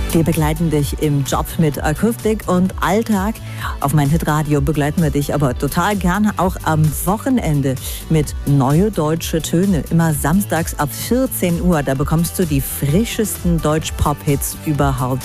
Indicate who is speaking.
Speaker 1: Wir begleiten dich im Job mit Akustik und Alltag. Auf mein Hitradio begleiten wir dich aber total gerne auch am Wochenende mit Neue Deutsche Töne. Immer samstags ab 14 Uhr. Da bekommst du die frischesten Deutsch-Pop-Hits überhaupt.